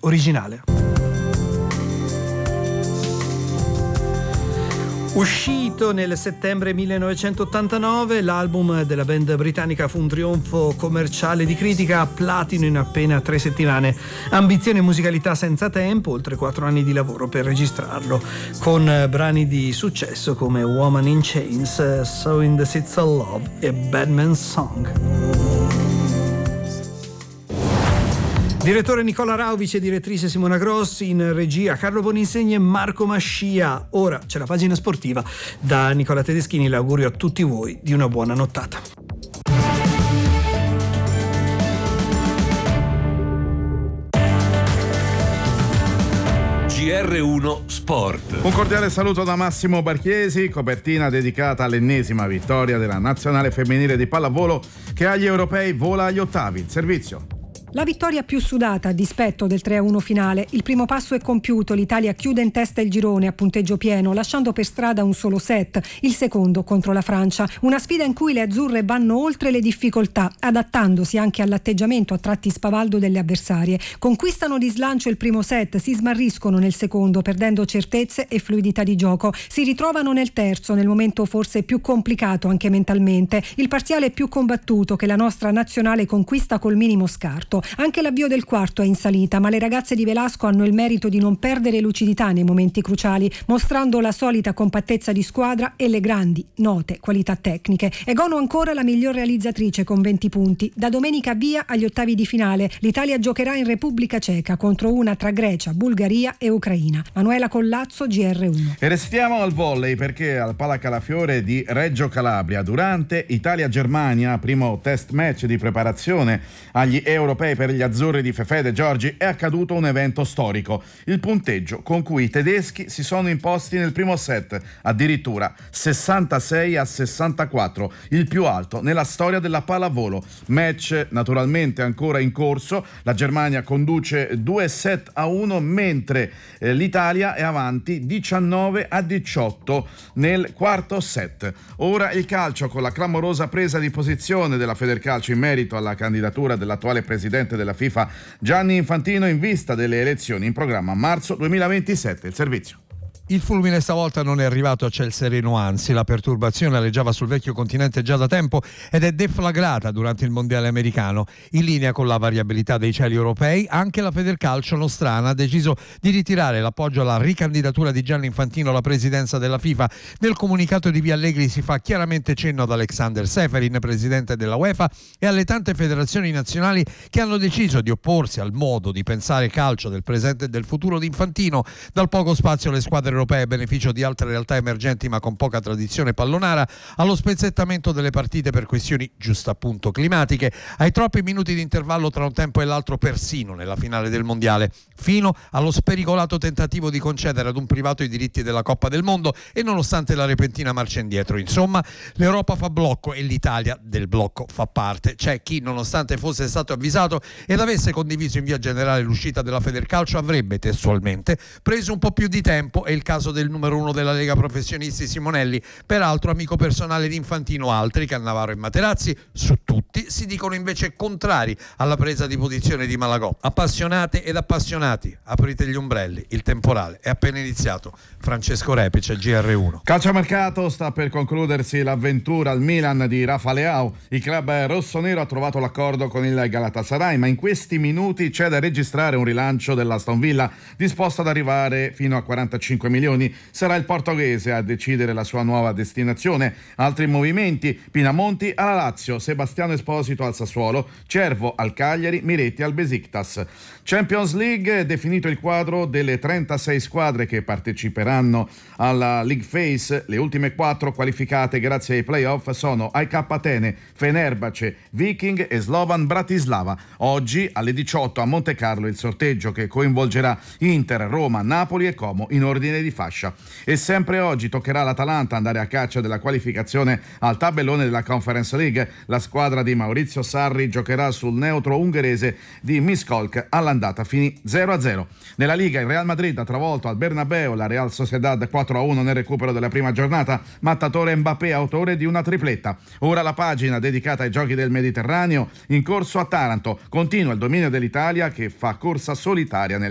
originale. Uscito nel settembre 1989, l'album della band britannica fu un trionfo commerciale di critica, platino in appena 3 settimane. Ambizione e musicalità senza tempo, oltre 4 anni di lavoro per registrarlo, con brani di successo come Woman in Chains, Sowing the Seeds of Love e Bad Man's Song. Direttore Nicola Rauvic e direttrice Simona Grossi, in regia Carlo Boninsegni e Marco Mascia. Ora c'è la pagina sportiva. Da Nicola Tedeschini l'augurio a tutti voi di una buona nottata. GR1 Sport. Un cordiale saluto da Massimo Barchiesi, copertina dedicata all'ennesima vittoria della nazionale femminile di pallavolo che agli europei vola agli ottavi. Il servizio. La vittoria più sudata a dispetto del 3-1 finale. Il primo passo è compiuto, l'Italia chiude in testa il girone a punteggio pieno, lasciando per strada un solo set, il secondo contro la Francia. Una sfida in cui le azzurre vanno oltre le difficoltà, adattandosi anche all'atteggiamento a tratti spavaldo delle avversarie. Conquistano di slancio il primo set, si smarriscono nel secondo, perdendo certezze e fluidità di gioco. Si ritrovano nel terzo, nel momento forse più complicato anche mentalmente. Il parziale più combattuto che la nostra nazionale conquista col minimo scarto. Anche l'avvio del quarto è in salita, ma le ragazze di Velasco hanno il merito di non perdere lucidità nei momenti cruciali, mostrando la solita compattezza di squadra e le grandi, note qualità tecniche. Egono ancora la miglior realizzatrice con 20 punti. Da domenica via agli ottavi di finale. L'Italia giocherà in Repubblica Ceca contro una tra Grecia, Bulgaria e Ucraina. Manuela Collazzo, GR1. E restiamo al volley perché al Palacalafiore di Reggio Calabria, durante Italia-Germania, primo test match di preparazione agli europei per gli azzurri di Fefè De Giorgi, è accaduto un evento storico. Il punteggio con cui i tedeschi si sono imposti nel primo set, addirittura 66-64, il più alto nella storia della pallavolo. Match naturalmente ancora in corso, la Germania conduce 2-1 mentre l'Italia è avanti 19-18 nel quarto set. Ora il calcio, con la clamorosa presa di posizione della Federcalcio in merito alla candidatura dell'attuale presidente della FIFA Gianni Infantino in vista delle elezioni in programma a marzo 2027. Il servizio. Il fulmine stavolta non è arrivato a ciel sereno, anzi la perturbazione aleggiava sul vecchio continente già da tempo ed è deflagrata durante il mondiale americano. In linea con la variabilità dei cieli europei, anche la Federcalcio nostrana ha deciso di ritirare l'appoggio alla ricandidatura di Gianni Infantino alla presidenza della FIFA. Nel comunicato di Via Allegri si fa chiaramente cenno ad Alexander Seferin, presidente della UEFA, e alle tante federazioni nazionali che hanno deciso di opporsi al modo di pensare calcio del presente e del futuro di Infantino. Dal poco spazio alle squadre europee a beneficio di altre realtà emergenti ma con poca tradizione pallonara, allo spezzettamento delle partite per questioni giusto appunto climatiche, ai troppi minuti di intervallo tra un tempo e l'altro persino nella finale del mondiale, fino allo spericolato tentativo di concedere ad un privato i diritti della Coppa del Mondo e nonostante la repentina marcia indietro. Insomma, l'Europa fa blocco e l'Italia del blocco fa parte. C'è chi, nonostante fosse stato avvisato ed avesse condiviso in via generale l'uscita della Federcalcio, avrebbe testualmente preso un po' più di tempo, e il caso del numero 1 della Lega Professionisti Simonelli, peraltro amico personale di Infantino. Altri, Cannavaro e Materazzi, su tutti si dicono invece contrari alla presa di posizione di Malagò. Appassionate ed appassionati, aprite gli ombrelli, il temporale è appena iniziato. Francesco Repice, GR1. Calciomercato, sta per concludersi l'avventura al Milan di Rafa Leao. Il club rossonero ha trovato l'accordo con il Galatasaray, ma in questi minuti c'è da registrare un rilancio dell'Aston Villa disposto ad arrivare fino a 45 milioni. Sarà il portoghese a decidere la sua nuova destinazione. Altri movimenti: Pinamonti alla Lazio, Sebastiano Esposito al Sassuolo, Cervo al Cagliari, Miretti al Besiktas. Champions League, definito il quadro delle 36 squadre che parteciperanno alla League Phase. Le ultime 4 qualificate grazie ai playoff sono AEK Atene, Fenerbahce, Viking e Slovan Bratislava. Oggi alle 18 a Montecarlo il sorteggio che coinvolgerà Inter, Roma, Napoli e Como in ordine di fascia. E sempre oggi toccherà all'Atalanta andare a caccia della qualificazione al tabellone della Conference League. La squadra di Maurizio Sarri giocherà sul neutro ungherese di Miskolc. All'andata finì 0-0. Nella Liga il Real Madrid ha travolto al Bernabeu la Real Sociedad 4-1 nel recupero della prima giornata. Mattatore Mbappé, autore di una tripletta. Ora la pagina dedicata ai giochi del Mediterraneo in corso a Taranto. Continua il dominio dell'Italia che fa corsa solitaria nel